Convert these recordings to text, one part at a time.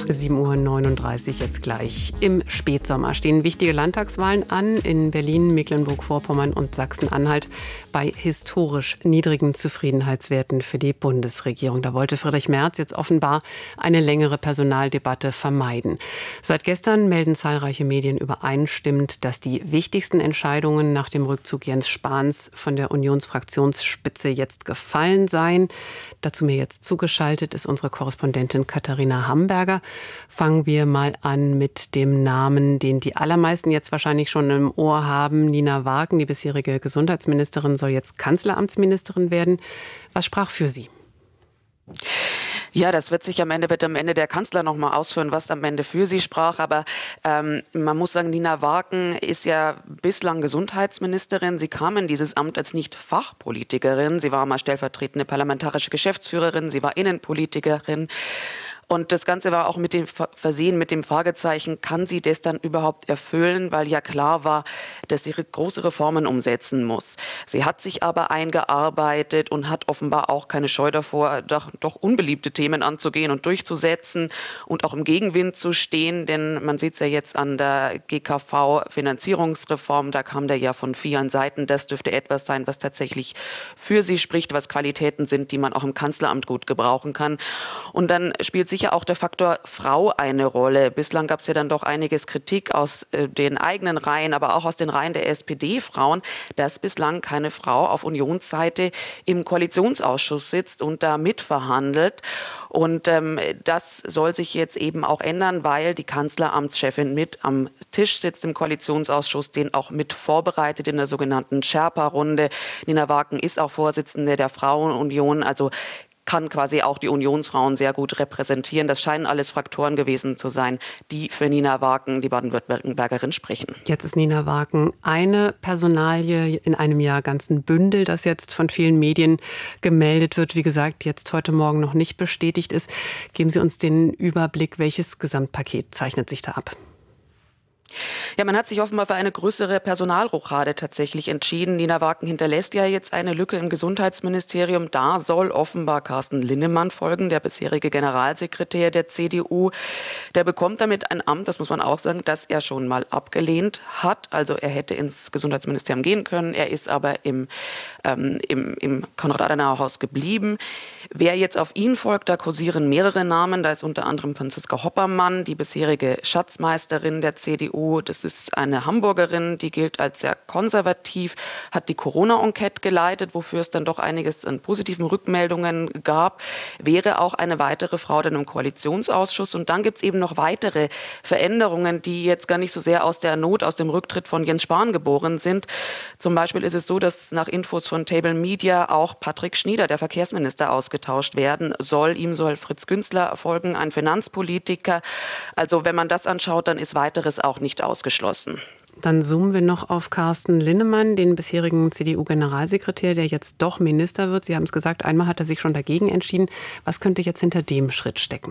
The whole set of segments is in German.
7:39 Uhr jetzt gleich. Im Spätsommer stehen wichtige Landtagswahlen an in Berlin, Mecklenburg-Vorpommern und Sachsen-Anhalt bei historisch niedrigen Zufriedenheitswerten für die Bundesregierung. Da wollte Friedrich Merz jetzt offenbar eine längere Personaldebatte vermeiden. Seit gestern melden zahlreiche Medien übereinstimmend, dass die wichtigsten Entscheidungen nach dem Rückzug Jens Spahns von der Unionsfraktionsspitze jetzt gefallen seien. Dazu mir jetzt zugeschaltet ist unsere Korrespondentin Katharina Hamburger. Fangen wir mal an mit dem Namen, den die allermeisten jetzt wahrscheinlich schon im Ohr haben. Nina Wagen, die bisherige Gesundheitsministerin, soll jetzt Kanzleramtsministerin werden. Was sprach für sie? Ja, das wird am Ende der Kanzler noch mal ausführen, was am Ende für sie sprach. Aber man muss sagen, Nina Wagen ist ja bislang Gesundheitsministerin. Sie kam in dieses Amt als nicht Fachpolitikerin. Sie war mal stellvertretende parlamentarische Geschäftsführerin. Sie war Innenpolitikerin. Und das Ganze war auch versehen mit dem Fragezeichen, kann sie das dann überhaupt erfüllen, weil ja klar war, dass sie große Reformen umsetzen muss. Sie hat sich aber eingearbeitet und hat offenbar auch keine Scheu davor, doch unbeliebte Themen anzugehen und durchzusetzen und auch im Gegenwind zu stehen, denn man sieht es ja jetzt an der GKV-Finanzierungsreform, da kam der ja von vielen Seiten, das dürfte etwas sein, was tatsächlich für sie spricht, was Qualitäten sind, die man auch im Kanzleramt gut gebrauchen kann. Und dann spielt sicher auch der Faktor Frau eine Rolle. Bislang gab es ja dann doch einiges Kritik aus den eigenen Reihen, aber auch aus den Reihen der SPD-Frauen, dass bislang keine Frau auf Unionsseite im Koalitionsausschuss sitzt und da mitverhandelt. Und das soll sich jetzt eben auch ändern, weil die Kanzleramtschefin mit am Tisch sitzt im Koalitionsausschuss, den auch mit vorbereitet in der sogenannten Sherpa-Runde. Nina Wagen ist auch Vorsitzende der Frauenunion, also kann quasi auch die Unionsfrauen sehr gut repräsentieren. Das scheinen alles Faktoren gewesen zu sein, die für Nina Wagen, die Baden-Württembergerin, sprechen. Jetzt ist Nina Wagen eine Personalie in einem Jahr ganzen Bündel, das jetzt von vielen Medien gemeldet wird. Wie gesagt, jetzt heute Morgen noch nicht bestätigt ist. Geben Sie uns den Überblick, welches Gesamtpaket zeichnet sich da ab? Ja, man hat sich offenbar für eine größere Personalrochade tatsächlich entschieden. Nina Wagen hinterlässt ja jetzt eine Lücke im Gesundheitsministerium. Da soll offenbar Carsten Linnemann folgen, der bisherige Generalsekretär der CDU. Der bekommt damit ein Amt, das muss man auch sagen, das er schon mal abgelehnt hat. Also er hätte ins Gesundheitsministerium gehen können. Er ist aber im Konrad-Adenauer-Haus geblieben. Wer jetzt auf ihn folgt, da kursieren mehrere Namen. Da ist unter anderem Franziska Hoppermann, die bisherige Schatzmeisterin der CDU. Das ist eine Hamburgerin, die gilt als sehr konservativ, hat die Corona-Enquete geleitet, wofür es dann doch einiges an positiven Rückmeldungen gab. Wäre auch eine weitere Frau dann im Koalitionsausschuss. Und dann gibt es eben noch weitere Veränderungen, die jetzt gar nicht so sehr aus der Not, aus dem Rücktritt von Jens Spahn geboren sind. Zum Beispiel ist es so, dass nach Infos von Table Media auch Patrick Schnieder, der Verkehrsminister, ausgetauscht werden soll. Ihm soll Fritz Günzler folgen, ein Finanzpolitiker. Also wenn man das anschaut, dann ist weiteres auch nicht ausgeschlossen. Dann zoomen wir noch auf Carsten Linnemann, den bisherigen CDU-Generalsekretär, der jetzt doch Minister wird. Sie haben es gesagt, einmal hat er sich schon dagegen entschieden. Was könnte jetzt hinter dem Schritt stecken?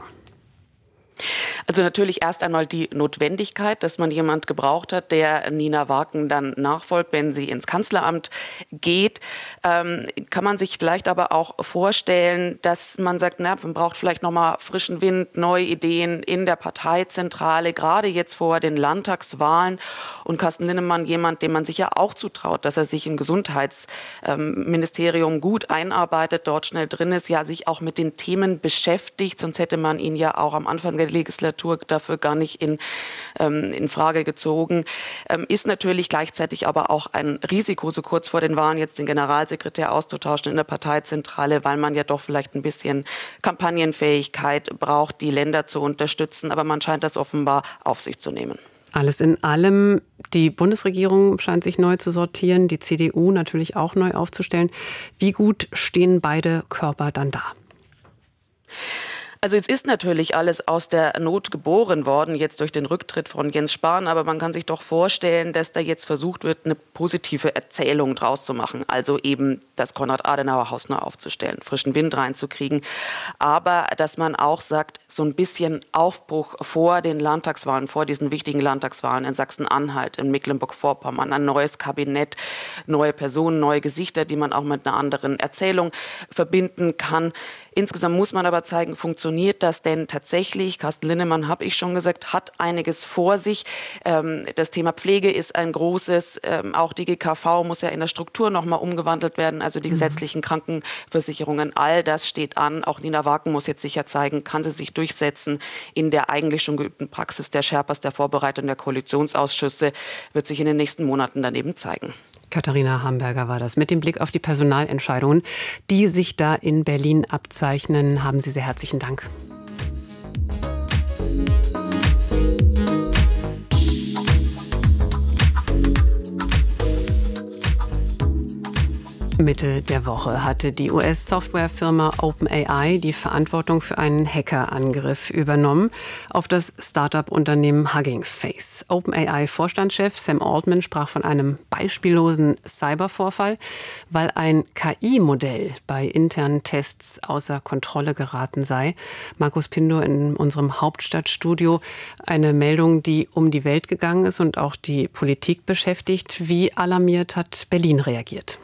Also natürlich erst einmal die Notwendigkeit, dass man jemand gebraucht hat, der Nina Wagen dann nachfolgt, wenn sie ins Kanzleramt geht. Kann man sich vielleicht aber auch vorstellen, dass man sagt, man braucht vielleicht nochmal frischen Wind, neue Ideen in der Parteizentrale, gerade jetzt vor den Landtagswahlen. Und Carsten Linnemann, jemand, dem man sich ja auch zutraut, dass er sich im Gesundheitsministerium gut einarbeitet, dort schnell drin ist, ja sich auch mit den Themen beschäftigt, sonst hätte man ihn ja auch am Anfang der Legislatur dafür gar nicht in Frage gezogen, ist natürlich gleichzeitig aber auch ein Risiko, so kurz vor den Wahlen jetzt den Generalsekretär auszutauschen in der Parteizentrale, weil man ja doch vielleicht ein bisschen Kampagnenfähigkeit braucht, die Länder zu unterstützen. Aber man scheint das offenbar auf sich zu nehmen. Alles in allem, die Bundesregierung scheint sich neu zu sortieren, die CDU natürlich auch neu aufzustellen. Wie gut stehen beide Körper dann da? Also es ist natürlich alles aus der Not geboren worden, jetzt durch den Rücktritt von Jens Spahn. Aber man kann sich doch vorstellen, dass da jetzt versucht wird, eine positive Erzählung draus zu machen. Also eben das Konrad-Adenauer-Haus neu aufzustellen, frischen Wind reinzukriegen. Aber dass man auch sagt, so ein bisschen Aufbruch vor den Landtagswahlen, vor diesen wichtigen Landtagswahlen in Sachsen-Anhalt, in Mecklenburg-Vorpommern, ein neues Kabinett, neue Personen, neue Gesichter, die man auch mit einer anderen Erzählung verbinden kann. Insgesamt muss man aber zeigen, funktioniert das denn tatsächlich? Carsten Linnemann, habe ich schon gesagt, hat einiges vor sich. Das Thema Pflege ist ein großes. Auch die GKV muss ja in der Struktur nochmal umgewandelt werden. Also die gesetzlichen Krankenversicherungen, all das steht an. Auch Nina Wagen muss jetzt sicher zeigen, kann sie sich durchsetzen in der eigentlich schon geübten Praxis der Sherpas, der Vorbereitung der Koalitionsausschüsse, wird sich in den nächsten Monaten daneben zeigen. Katharina Hamburger war das. Mit dem Blick auf die Personalentscheidungen, die sich da in Berlin abzeichnen, haben Sie sehr herzlichen Dank. Mitte der Woche hatte die US-Softwarefirma OpenAI die Verantwortung für einen Hackerangriff übernommen auf das Start-up-Unternehmen Hugging Face. OpenAI-Vorstandschef Sam Altman sprach von einem beispiellosen Cybervorfall, weil ein KI-Modell bei internen Tests außer Kontrolle geraten sei. Markus Pindor in unserem Hauptstadtstudio. Eine Meldung, die um die Welt gegangen ist und auch die Politik beschäftigt. Wie alarmiert hat Berlin reagiert?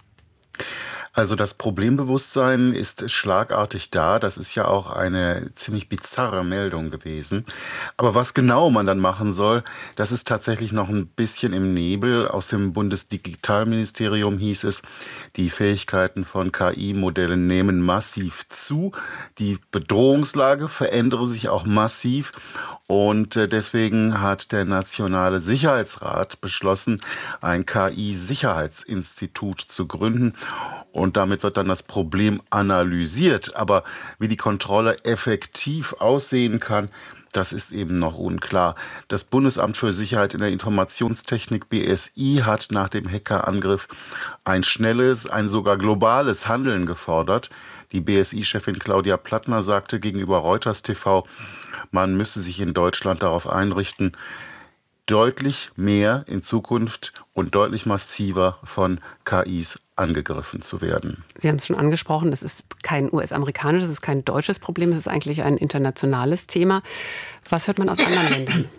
Also das Problembewusstsein ist schlagartig da. Das ist ja auch eine ziemlich bizarre Meldung gewesen. Aber was genau man dann machen soll, das ist tatsächlich noch ein bisschen im Nebel. Aus dem Bundesdigitalministerium hieß es, die Fähigkeiten von KI-Modellen nehmen massiv zu. Die Bedrohungslage verändere sich auch massiv. Und deswegen hat der Nationale Sicherheitsrat beschlossen, ein KI-Sicherheitsinstitut zu gründen. Und damit wird dann das Problem analysiert. Aber wie die Kontrolle effektiv aussehen kann, das ist eben noch unklar. Das Bundesamt für Sicherheit in der Informationstechnik BSI hat nach dem Hackerangriff ein schnelles, ein sogar globales Handeln gefordert. Die BSI-Chefin Claudia Plattner sagte gegenüber Reuters TV, man müsse sich in Deutschland darauf einrichten, deutlich mehr in Zukunft und deutlich massiver von KIs angegriffen zu werden. Sie haben es schon angesprochen, das ist kein US-amerikanisches, es ist kein deutsches Problem, es ist eigentlich ein internationales Thema. Was hört man aus anderen Ländern?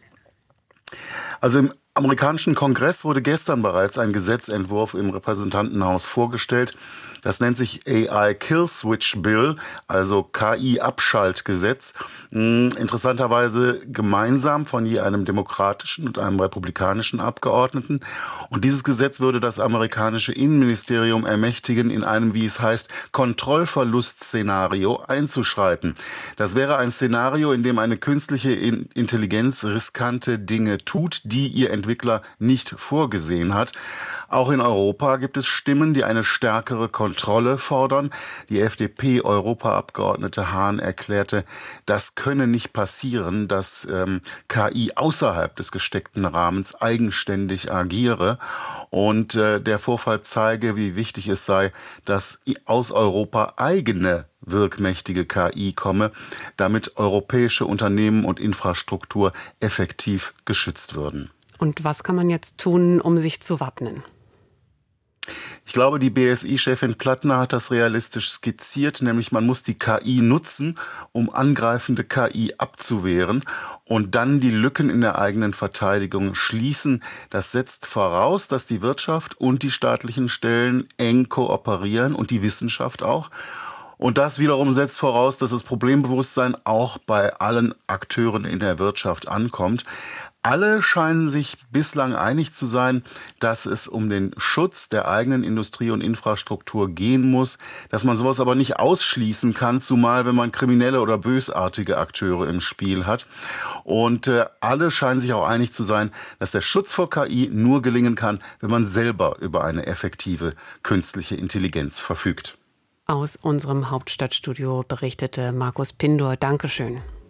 Also im amerikanischen Kongress wurde gestern bereits ein Gesetzentwurf im Repräsentantenhaus vorgestellt. Das nennt sich AI Kill Switch Bill, also KI-Abschaltgesetz. Interessanterweise gemeinsam von je einem demokratischen und einem republikanischen Abgeordneten. Und dieses Gesetz würde das amerikanische Innenministerium ermächtigen, in einem, wie es heißt, Kontrollverlustszenario einzuschreiten. Das wäre ein Szenario, in dem eine künstliche Intelligenz riskante Dinge tut, die ihr Entwickler nicht vorgesehen hat. Auch in Europa gibt es Stimmen, die eine stärkere Kontrolle fordern. Die FDP-Europaabgeordnete Hahn erklärte, das könne nicht passieren, dass KI außerhalb des gesteckten Rahmens eigenständig agiere. Und der Vorfall zeige, wie wichtig es sei, dass aus Europa eigene wirkmächtige KI komme, damit europäische Unternehmen und Infrastruktur effektiv geschützt würden. Und was kann man jetzt tun, um sich zu wappnen? Ich glaube, die BSI-Chefin Plattner hat das realistisch skizziert, nämlich man muss die KI nutzen, um angreifende KI abzuwehren und dann die Lücken in der eigenen Verteidigung schließen. Das setzt voraus, dass die Wirtschaft und die staatlichen Stellen eng kooperieren und die Wissenschaft auch. Und das wiederum setzt voraus, dass das Problembewusstsein auch bei allen Akteuren in der Wirtschaft ankommt. Alle scheinen sich bislang einig zu sein, dass es um den Schutz der eigenen Industrie und Infrastruktur gehen muss, dass man sowas aber nicht ausschließen kann, zumal wenn man kriminelle oder bösartige Akteure im Spiel hat. Und alle scheinen sich auch einig zu sein, dass der Schutz vor KI nur gelingen kann, wenn man selber über eine effektive künstliche Intelligenz verfügt. Aus unserem Hauptstadtstudio berichtete Markus Pindor. Dankeschön.